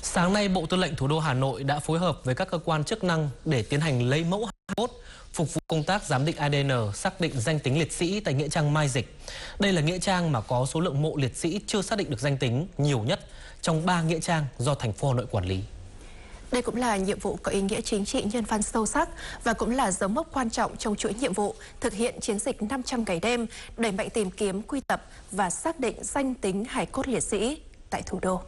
Sáng nay, Bộ Tư lệnh Thủ đô Hà Nội đã phối hợp với các cơ quan chức năng để tiến hành lấy mẫu hài cốt phục vụ công tác giám định ADN xác định danh tính liệt sĩ tại nghĩa trang Mai Dịch. Đây là nghĩa trang mà có số lượng mộ liệt sĩ chưa xác định được danh tính nhiều nhất trong 3 nghĩa trang do thành phố Hà Nội quản lý. Đây cũng là nhiệm vụ có ý nghĩa chính trị nhân văn sâu sắc và cũng là dấu mốc quan trọng trong chuỗi nhiệm vụ thực hiện chiến dịch 500 ngày đêm, đẩy mạnh tìm kiếm, quy tập và xác định danh tính hài cốt liệt sĩ tại thủ đô.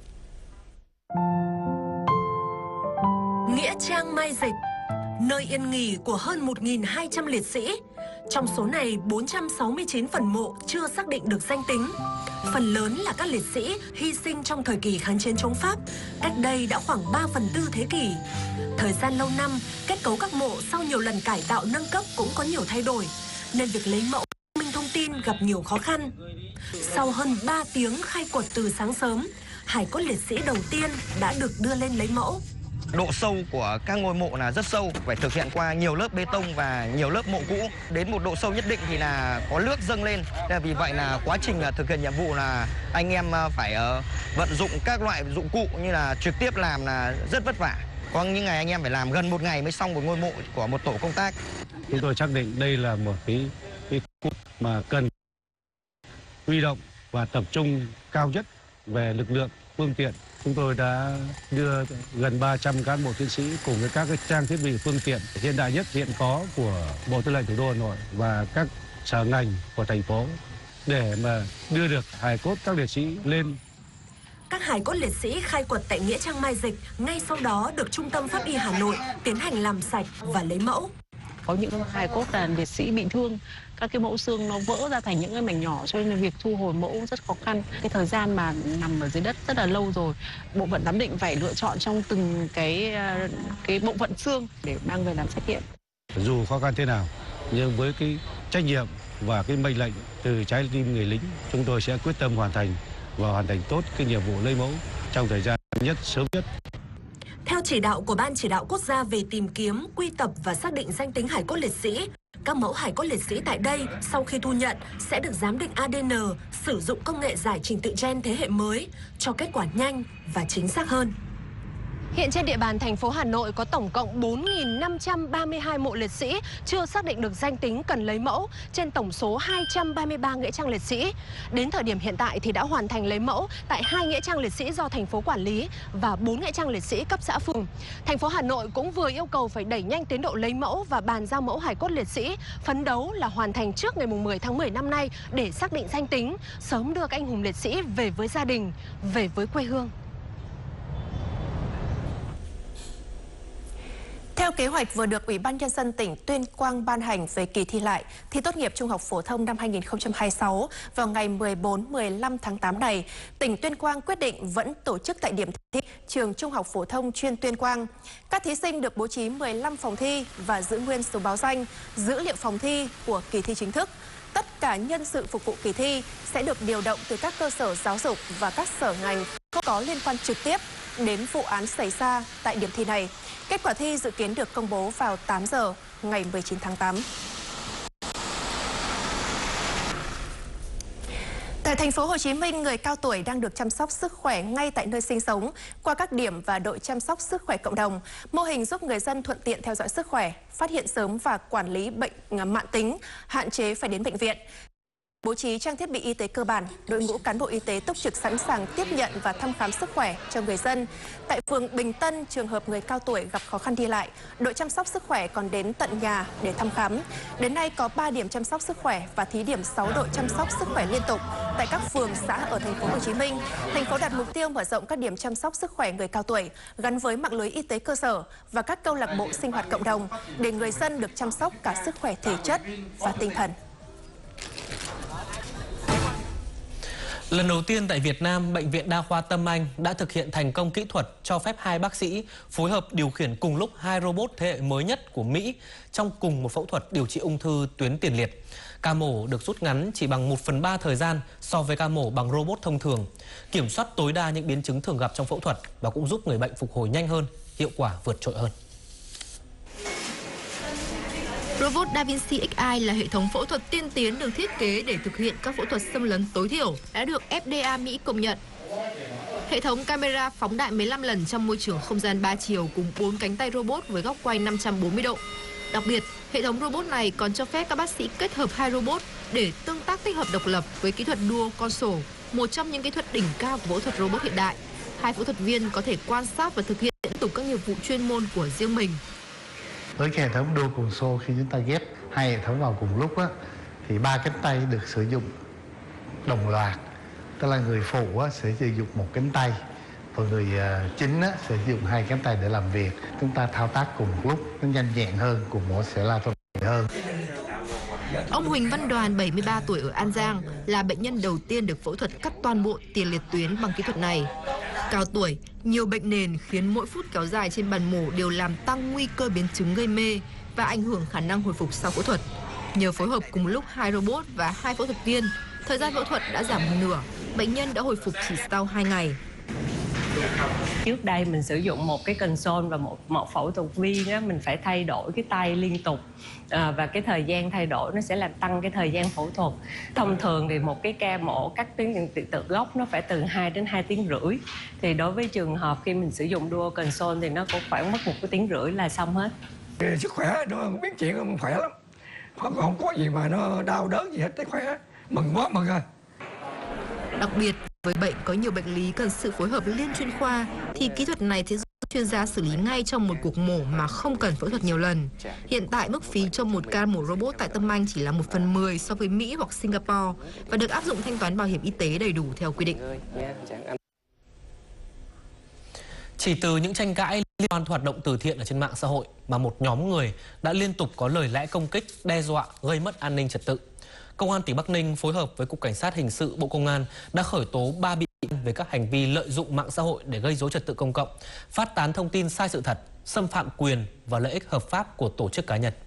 Nghĩa trang Mai Dịch, nơi yên nghỉ của hơn 1.200 liệt sĩ. Trong số này, 469 phần mộ chưa xác định được danh tính. Phần lớn là các liệt sĩ hy sinh trong thời kỳ kháng chiến chống Pháp, cách đây đã khoảng 3/4 thế kỷ. Thời gian lâu năm, kết cấu các mộ sau nhiều lần cải tạo nâng cấp cũng có nhiều thay đổi, nên việc lấy mẫu xác minh thông tin gặp nhiều khó khăn. Sau hơn 3 tiếng khai quật từ sáng sớm, hài cốt liệt sĩ đầu tiên đã được đưa lên lấy mẫu. Độ sâu của các ngôi mộ là rất sâu, phải thực hiện qua nhiều lớp bê tông và nhiều lớp mộ cũ. Đến một độ sâu nhất định thì là có nước dâng lên. Vì vậy là quá trình thực hiện nhiệm vụ là anh em phải vận dụng các loại dụng cụ như là trực tiếp làm là rất vất vả. Có những ngày anh em phải làm gần 1 ngày mới xong một ngôi mộ của một tổ công tác. Chúng tôi xác định đây là một cái khu mà cần huy động và tập trung cao nhất về lực lượng, phương tiện. Chúng tôi đã đưa gần 300 cán bộ chiến sĩ cùng với các cái trang thiết bị phương tiện hiện đại nhất hiện có của Bộ Tư lệnh Thủ đô Hà Nội và các sở ngành của thành phố để mà đưa được hài cốt các liệt sĩ lên. Các hài cốt liệt sĩ khai quật tại nghĩa trang Mai Dịch ngay sau đó được Trung tâm Pháp y Hà Nội tiến hành làm sạch và lấy mẫu. Có những hài cốt là liệt sĩ bị thương, các cái mẫu xương nó vỡ ra thành những cái mảnh nhỏ, cho nên việc thu hồi mẫu rất khó khăn. Cái thời gian mà nằm ở dưới đất rất là lâu rồi, bộ phận giám định phải lựa chọn trong từng cái bộ phận xương để mang về làm xét nghiệm. Dù khó khăn thế nào, nhưng với cái trách nhiệm và cái mệnh lệnh từ trái tim người lính, chúng tôi sẽ quyết tâm hoàn thành và hoàn thành tốt cái nhiệm vụ lấy mẫu trong thời gian sớm nhất. Theo chỉ đạo của Ban Chỉ đạo Quốc gia về tìm kiếm, quy tập và xác định danh tính hài cốt liệt sĩ, các mẫu hài cốt liệt sĩ tại đây sau khi thu nhận sẽ được giám định ADN, sử dụng công nghệ giải trình tự gen thế hệ mới cho kết quả nhanh và chính xác hơn. Hiện trên địa bàn thành phố Hà Nội có tổng cộng 4.532 mộ liệt sĩ chưa xác định được danh tính cần lấy mẫu trên tổng số 233 nghĩa trang liệt sĩ. Đến thời điểm hiện tại thì đã hoàn thành lấy mẫu tại 2 nghĩa trang liệt sĩ do thành phố quản lý và 4 nghĩa trang liệt sĩ cấp xã phường. Thành phố Hà Nội cũng vừa yêu cầu phải đẩy nhanh tiến độ lấy mẫu và bàn giao mẫu hài cốt liệt sĩ, phấn đấu là hoàn thành trước ngày 10 tháng 10 năm nay để xác định danh tính, sớm đưa các anh hùng liệt sĩ về với gia đình, về với quê hương. Theo kế hoạch vừa được Ủy ban Nhân dân tỉnh Tuyên Quang ban hành về kỳ thi lại thi tốt nghiệp trung học phổ thông năm 2026 vào ngày 14-15 tháng 8 này, tỉnh Tuyên Quang quyết định vẫn tổ chức tại điểm thi trường Trung học phổ thông chuyên Tuyên Quang. Các thí sinh được bố trí 15 phòng thi và giữ nguyên số báo danh, dữ liệu phòng thi của kỳ thi chính thức. Tất cả nhân sự phục vụ kỳ thi sẽ được điều động từ các cơ sở giáo dục và các sở ngành không có liên quan trực tiếp đến vụ án xảy ra tại điểm thi này. Kết quả thi dự kiến được công bố vào 8 giờ ngày 19 tháng 8. Tại thành phố Hồ Chí Minh, người cao tuổi đang được chăm sóc sức khỏe ngay tại nơi sinh sống qua các điểm và đội chăm sóc sức khỏe cộng đồng. Mô hình giúp người dân thuận tiện theo dõi sức khỏe, phát hiện sớm và quản lý bệnh mãn tính, hạn chế phải đến bệnh viện. Bố trí trang thiết bị y tế cơ bản, đội ngũ cán bộ y tế túc trực sẵn sàng tiếp nhận và thăm khám sức khỏe cho người dân. Tại phường Bình Tân, trường hợp người cao tuổi gặp khó khăn đi lại, đội chăm sóc sức khỏe còn đến tận nhà để thăm khám. Đến nay có 3 điểm chăm sóc sức khỏe và thí điểm 6 đội chăm sóc sức khỏe liên tục tại các phường xã ở thành phố Hồ Chí Minh. Thành phố đặt mục tiêu mở rộng các điểm chăm sóc sức khỏe người cao tuổi gắn với mạng lưới y tế cơ sở và các câu lạc bộ sinh hoạt cộng đồng để người dân được chăm sóc cả sức khỏe thể chất và tinh thần. Lần đầu tiên tại Việt Nam, Bệnh viện Đa khoa Tâm Anh đã thực hiện thành công kỹ thuật cho phép 2 bác sĩ phối hợp điều khiển cùng lúc 2 robot thế hệ mới nhất của Mỹ trong cùng một phẫu thuật điều trị ung thư tuyến tiền liệt. Ca mổ được rút ngắn chỉ bằng 1/3 thời gian so với ca mổ bằng robot thông thường, kiểm soát tối đa những biến chứng thường gặp trong phẫu thuật và cũng giúp người bệnh phục hồi nhanh hơn, hiệu quả vượt trội hơn. Robot Da Vinci Xi là hệ thống phẫu thuật tiên tiến được thiết kế để thực hiện các phẫu thuật xâm lấn tối thiểu, đã được FDA Mỹ công nhận. Hệ thống camera phóng đại 15 lần trong môi trường không gian 3 chiều cùng 4 cánh tay robot với góc quay 540 độ. Đặc biệt, hệ thống robot này còn cho phép các bác sĩ kết hợp hai robot để tương tác tích hợp độc lập với kỹ thuật Dual Console, một trong những kỹ thuật đỉnh cao của phẫu thuật robot hiện đại. Hai phẫu thuật viên có thể quan sát và thực hiện liên tục các nhiệm vụ chuyên môn của riêng mình. Với cái hệ thống Dual Console, khi chúng ta ghép hai hệ thống vào cùng lúc thì 3 cánh tay được sử dụng đồng loạt. Tức là người phụ sẽ sử dụng một cánh tay, và người chính sẽ sử dụng hai cánh tay để làm việc. Chúng ta thao tác cùng một lúc, nó nhanh nhẹn hơn, cùng mổ sẽ là thuận tiện hơn. Ông Huỳnh Văn Đoàn, 73 tuổi ở An Giang, là bệnh nhân đầu tiên được phẫu thuật cắt toàn bộ tiền liệt tuyến bằng kỹ thuật này. Cao tuổi, nhiều bệnh nền khiến mỗi phút kéo dài trên bàn mổ đều làm tăng nguy cơ biến chứng gây mê và ảnh hưởng khả năng hồi phục sau phẫu thuật. Nhờ phối hợp cùng lúc hai robot và hai phẫu thuật viên, thời gian phẫu thuật đã giảm một nửa. Bệnh nhân đã hồi phục chỉ sau 2 ngày. Trước đây mình sử dụng một cái console và một phẫu thuật viên á, mình phải thay đổi cái tay liên tục và cái thời gian thay đổi nó sẽ làm tăng cái thời gian phẫu thuật. Thông thường thì một cái ca mổ cắt tuyến tiền tự gốc nó phải từ 2 đến 2 tiếng rưỡi. Thì đối với trường hợp khi mình sử dụng Dual Console thì nó cũng khoảng mất 1 tiếng rưỡi là xong hết. Sức khỏe nó biết chuyện không khỏe lắm, không có gì mà nó đau đớn gì hết, thấy khỏe, mừng quá mừng rồi. Đặc biệt, với bệnh có nhiều bệnh lý cần sự phối hợp liên chuyên khoa, thì kỹ thuật này sẽ giúp chuyên gia xử lý ngay trong một cuộc mổ mà không cần phẫu thuật nhiều lần. Hiện tại, mức phí cho một ca mổ robot tại Tâm Anh chỉ là 1/10 so với Mỹ hoặc Singapore và được áp dụng thanh toán bảo hiểm y tế đầy đủ theo quy định. Chỉ từ những tranh cãi liên quan hoạt động từ thiện ở trên mạng xã hội mà một nhóm người đã liên tục có lời lẽ công kích, đe dọa, gây mất an ninh trật tự. Công an tỉnh Bắc Ninh phối hợp với Cục Cảnh sát Hình sự Bộ Công an đã khởi tố 3 bị can về các hành vi lợi dụng mạng xã hội để gây rối trật tự công cộng, phát tán thông tin sai sự thật, xâm phạm quyền và lợi ích hợp pháp của tổ chức cá nhân.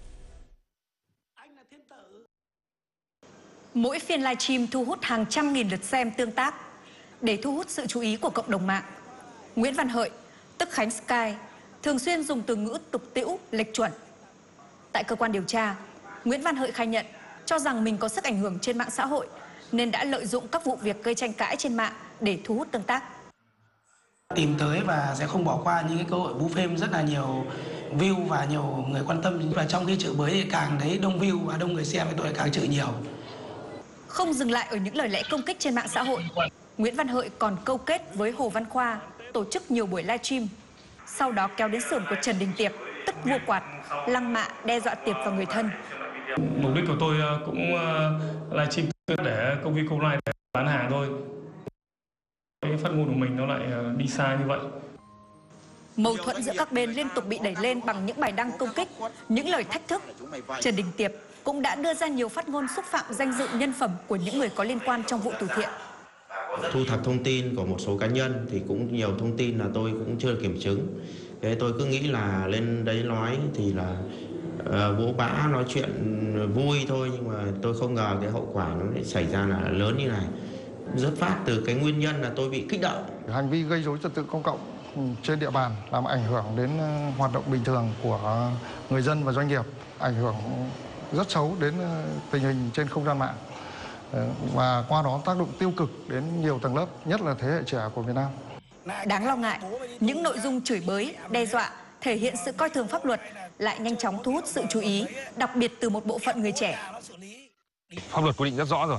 Mỗi phiên livestream thu hút hàng trăm nghìn lượt xem tương tác. Để thu hút sự chú ý của cộng đồng mạng, Nguyễn Văn Hợi, tức Khánh Sky, thường xuyên dùng từ ngữ tục tĩu, lệch chuẩn. Tại cơ quan điều tra, Nguyễn Văn Hợi khai nhận cho rằng mình có sức ảnh hưởng trên mạng xã hội nên đã lợi dụng các vụ việc gây tranh cãi trên mạng để thu hút tương tác. Tìm tới và sẽ không bỏ qua những cái cơ hội bú phêm rất là nhiều view và nhiều người quan tâm, và trong khi chửi bới thì càng thấy đông view và đông người xem thì tôi càng chửi nhiều. Không dừng lại ở những lời lẽ công kích trên mạng xã hội, Nguyễn Văn Hợi còn câu kết với Hồ Văn Khoa tổ chức nhiều buổi livestream, sau đó kéo đến xưởng của Trần Đình Tiệp, tức Vua Quạt, lăng mạ đe dọa Tiệp và người thân. Mục đích của tôi cũng livestream để công việc online để bán hàng thôi. Cái phát ngôn của mình nó lại đi xa như vậy. Mâu thuẫn giữa các bên liên tục bị đẩy lên bằng những bài đăng công kích, những lời thách thức. Trần Đình Tiệp cũng đã đưa ra nhiều phát ngôn xúc phạm danh dự nhân phẩm của những người có liên quan trong vụ từ thiện. Thu thập thông tin của một số cá nhân thì cũng nhiều thông tin là tôi cũng chưa kiểm chứng. Thế tôi cứ nghĩ là lên đấy nói thì là vỗ bã nói chuyện vui thôi, nhưng mà tôi không ngờ cái hậu quả nó lại xảy ra là lớn như này. Xuất phát từ cái nguyên nhân là tôi bị kích động. Hành vi gây rối trật tự công cộng trên địa bàn làm ảnh hưởng đến hoạt động bình thường của người dân và doanh nghiệp, ảnh hưởng rất xấu đến tình hình trên không gian mạng, và qua đó tác động tiêu cực đến nhiều tầng lớp, nhất là thế hệ trẻ của Việt Nam. Đáng lo ngại, những nội dung chửi bới, đe dọa, thể hiện sự coi thường pháp luật lại nhanh chóng thu hút sự chú ý, đặc biệt từ một bộ phận người trẻ. Pháp luật quy định rất rõ rồi.